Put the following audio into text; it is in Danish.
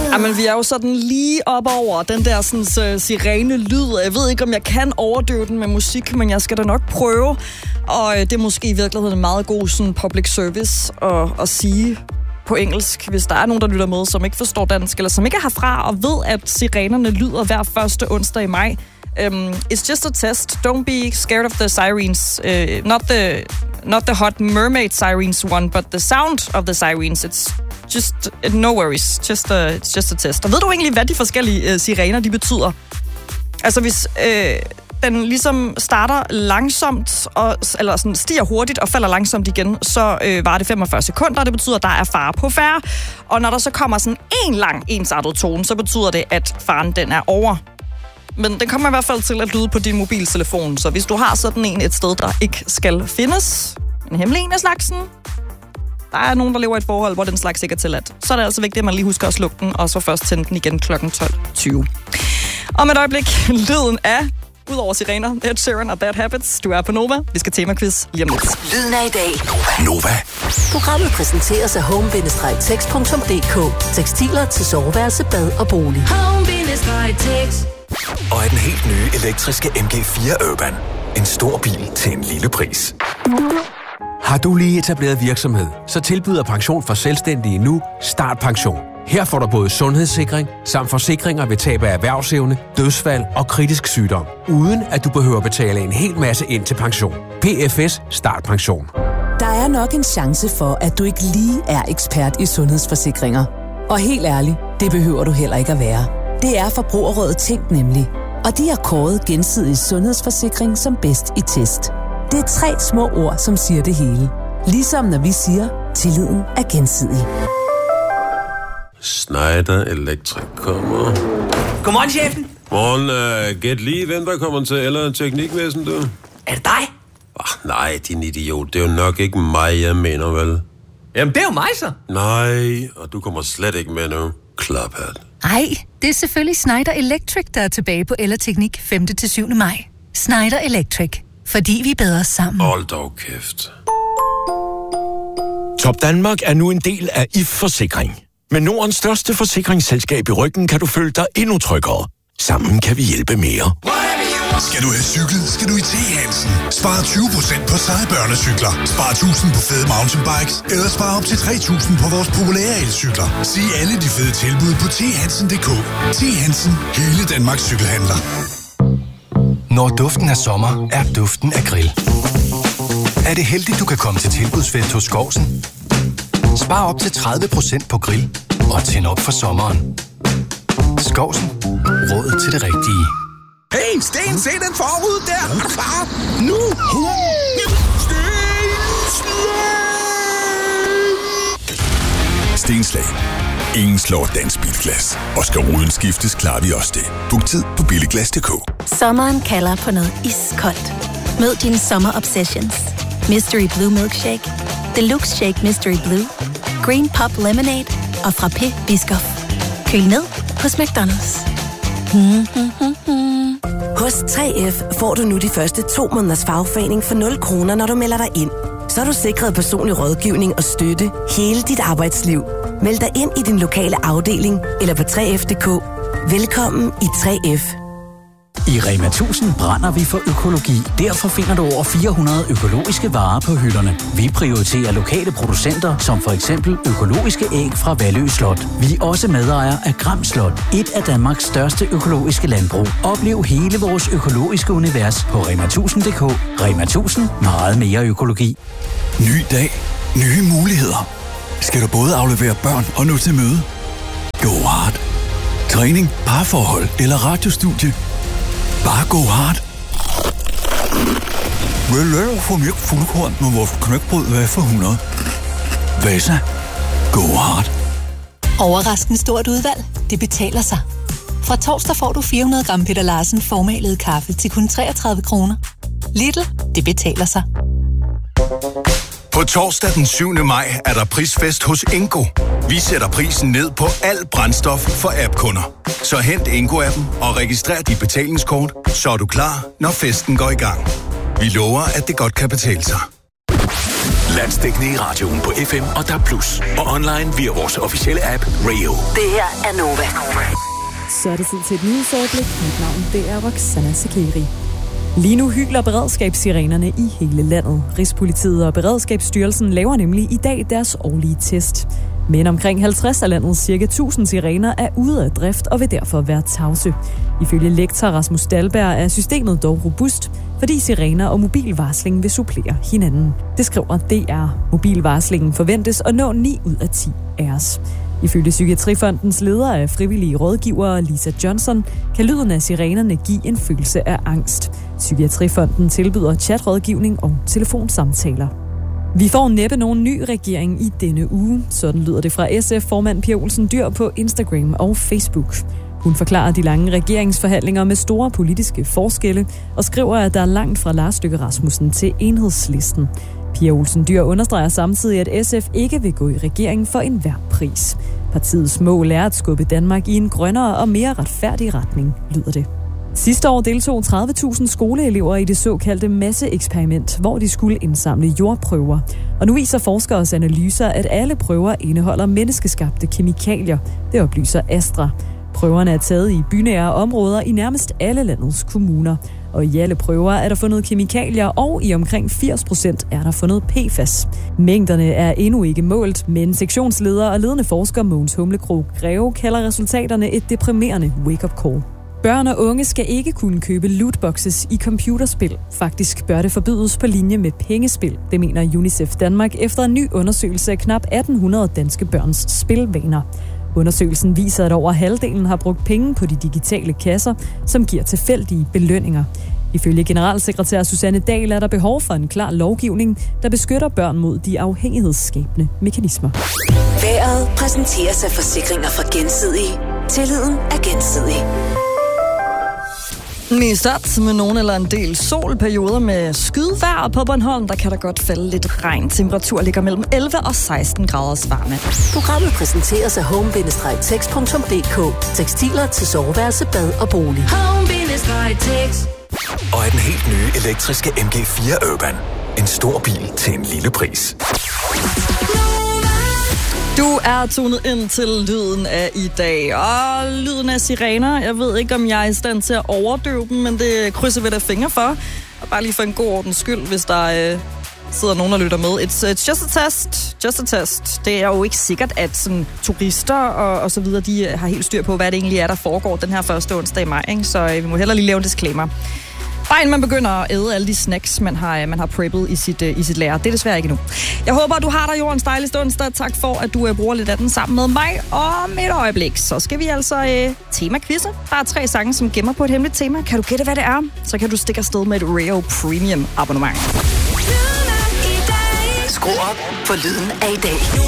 Jamen, vi er jo sådan lige op over den der sådan, sirene-lyd. Jeg ved ikke, om jeg kan overdøve den med musik, men jeg skal da nok prøve. Og det er måske i virkeligheden en meget god sådan, public service at sige på engelsk, hvis der er nogen, der lytter med, som ikke forstår dansk, eller som ikke er herfra og ved, at sirenerne lyder hver første onsdag i maj. It's just a test. Don't be scared of the sirens. Not the hot mermaid sirens one, but the sound of the sirens. It's just no worries. It's just a test. Og ved du egentlig, hvad de forskellige sirener de betyder? Altså hvis den ligesom starter langsomt eller sådan stiger hurtigt og falder langsomt igen, så varer det 45 sekunder. Det betyder, at der er fare på færde. Og når der så kommer sådan en lang ensartet tone, så betyder det, at faren den er over. Men den kommer i hvert fald til at lyde på din mobiltelefon, så hvis du har sådan en et sted, der ikke skal findes, en hemmelig en af slagsen, der er nogen, der lever i et forhold, hvor den slags ikke er tilladt, så er det altså vigtigt, at man lige husker at slukke den, og så først tænde den igen kl. 12:20. Om et øjeblik, lyden af, udover sirener, Ed Sheeran og Bad Habits. Du er på Nova. Vi skal temaquiz lige om lidt. Lyden af i dag. Nova. Programmet præsenteres af home-text.dk. Tekstiler til soveværelse, bad og bolig. Home-text. Og er den helt nye elektriske MG4 Urban. En stor bil til en lille pris. Har du lige etableret virksomhed, så tilbyder Pension for Selvstændige nu Startpension. Her får du både sundhedssikring samt forsikringer ved tab af erhvervsevne, dødsfald og kritisk sygdom, uden at du behøver betale en hel masse ind til pension. PFS Startpension. Der er nok en chance for, at du ikke lige er ekspert i sundhedsforsikringer. Og helt ærligt, det behøver du heller ikke at være. Det er Forbrugerrådet Tænk nemlig. Og de har kåret Gensidig Sundhedsforsikring som bedst i test. Det er 3 små ord, som siger det hele. Ligesom når vi siger, tilliden er gensidig. Schneider Electric kommer. Godmorgen, chefen. Morgen, gæt lige, hvem der kommer til eller teknikvæsen, du? Er det dig? Nej, din idiot. Det er jo nok ikke mig, jeg mener, vel? Jamen, det er jo mig, så. Nej, og du kommer slet ikke med nu. Klaphat. Ej, det er selvfølgelig Schneider Electric, der er tilbage på Ellerteknik 5. til 7. maj. Schneider Electric. Fordi vi er bedre sammen. Hold dog kæft. Top Danmark er nu en del af IF Forsikring. Med Nordens største forsikringsselskab i ryggen kan du føle dig endnu tryggere. Sammen kan vi hjælpe mere. Skal du have cykel, skal du i T. Hansen. Spar 20% på seje børnecykler. Spar 1000 på fede mountainbikes. Eller spar op til 3000 på vores populære elcykler. Se alle de fede tilbud på thansen.dk. T. Hansen. Hele Danmarks cykelhandler. Når duften af sommer, er duften af grill. Er det heldigt, du kan komme til tilbudsfest hos Skovsen? Spar op til 30% på grill. Og tænd op for sommeren. Skovsen. Råd til det rigtige. Hey, Sten, se den forud der! Er du klar? Nu! Stenslag. Ingen slår dansk bilglas. Og skal ruden skiftes, klarer vi også det. Book tid på billiglas.dk. Sommeren kalder på noget iskoldt. Mød dine Summer Obsessions. Mystery Blue Milkshake, Deluxe Shake Mystery Blue, Green Pop Lemonade og Frappé Biscoff. Køl ned hos McDonald's. Hos 3F får du nu de første 2 måneders fagforening for 0 kroner, når du melder dig ind. Så er du sikret personlig rådgivning og støtte hele dit arbejdsliv. Meld dig ind i din lokale afdeling eller på 3F.dk. Velkommen i 3F. I Rema 1000 brænder vi for økologi. Derfor finder du over 400 økologiske varer på hylderne. Vi prioriterer lokale producenter, som for eksempel økologiske æg fra Vallø Slot. Vi er også medejere af Gram Slot, et af Danmarks største økologiske landbrug. Oplev hele vores økologiske univers på rema1000.dk. Rema 1000, meget mere økologi. Ny dag. Nye muligheder. Skal du både aflevere børn og nå til møde? Go hard. Træning, parforhold eller radiostudie. Bare go hard. Vil få mere fuldkorn med vores knækbrød, hvad for 100? Vasa. Go hard. Overraskende stort udvalg. Det betaler sig. Fra torsdag får du 400 gram Peter Larsen formalet kaffe til kun 33 kroner. Lidl, det betaler sig. På torsdag den 7. maj er der prisfest hos Ingo. Vi sætter prisen ned på alt brændstof for app-kunder. Så hent Ingo-appen og registrer dit betalingskort, så er du klar, når festen går i gang. Vi lover, at det godt kan betale sig. Landsdækkende i radioen på FM og DAB+. Og online via vores officielle app Radio. Det her er Nova. Så er det tid til et nyhedsoverblik. Mit navn, det er Roxana Sakeri. Lige nu hykler beredskabssirenerne i hele landet. Rigspolitiet og Beredskabsstyrelsen laver nemlig i dag deres årlige test. Men omkring 50 af landets ca. 1000 sirener er ude af drift og vil derfor være tavse. Ifølge lektor Rasmus Dahlberg er systemet dog robust, fordi sirener og mobilvarsling vil supplere hinanden. Det skriver DR. Mobilvarslingen forventes at nå 9 ud af 10 af os. Ifølge Psykiatrifondens leder af frivillige rådgivere, Lisa Johnson, kan lyden af sirenerne give en følelse af angst. Psykiatrifonden tilbyder chatrådgivning og telefonsamtaler. Vi får næppe nogen ny regering i denne uge. Sådan lyder det fra SF-formand Pia Olsen Dyhr på Instagram og Facebook. Hun forklarer de lange regeringsforhandlinger med store politiske forskelle og skriver, at der er langt fra Lars Løkke Rasmussen til Enhedslisten. Pia Olsen Dyhr understreger samtidig, at SF ikke vil gå i regering for enhver pris. Partiets mål er at skubbe Danmark i en grønnere og mere retfærdig retning, lyder det. Sidste år deltog 30.000 skoleelever i det såkaldte masseeksperiment, hvor de skulle indsamle jordprøver. Og nu viser forskeres analyser, at alle prøver indeholder menneskeskabte kemikalier. Det oplyser Astra. Prøverne er taget i bynære områder i nærmest alle landets kommuner. Og i alle prøver er der fundet kemikalier, og i omkring 80% er der fundet PFAS. Mængderne er endnu ikke målt, men sektionsleder og ledende forsker Mogens Humlekrog Greve kalder resultaterne et deprimerende wake-up call. Børn og unge skal ikke kunne købe lootboxes i computerspil. Faktisk bør det forbydes på linje med pengespil, det mener UNICEF Danmark efter en ny undersøgelse af knap 1800 danske børns spilvaner. Undersøgelsen viser, at over halvdelen har brugt penge på de digitale kasser, som giver tilfældige belønninger. Ifølge generalsekretær Susanne Dahl er der behov for en klar lovgivning, der beskytter børn mod de afhængighedsskabende mekanismer. Været præsenteres af forsikringer fra Gensidige. Tilliden er gensidig. Mest med nogen eller en del solperioder med skydvejr på Bornholm, der kan der godt falde lidt regn. Temperatur ligger mellem 11 og 16 graders varme. Programmet præsenteres af home-tex.dk. Tekstiler til soveværelse, bad og bolig. Home-tex. Og er den helt nye elektriske MG4 Urban. En stor bil til en lille pris. Du er tunet ind til lyden af i dag, og lyden af sirener. Jeg ved ikke, om jeg er i stand til at overdøve dem, men det krydser vi da fingre for. Og bare lige for en god ordens skyld, hvis der sidder nogen, der lytter med. It's just a test. Just a test. Det er jo ikke sikkert, at sådan, turister og så videre, de har helt styr på, hvad det egentlig er, der foregår den her første onsdag i maj. Ikke? Så vi må hellere lige lave en disclaimer. Bare inden man begynder at æde alle de snacks, man har preppet i sit lager. Det er desværre ikke nu. Jeg håber, du har dig jordens dejligste onsdag. Tak for, at du bruger lidt af den sammen med mig. Og om et øjeblik, så skal vi altså tema-quizze. Der er 3 sange, som gemmer på et hemmeligt tema. Kan du gætte, hvad det er? Så kan du stikke afsted med et Rio Premium abonnement. Skru op for lyden af i dag.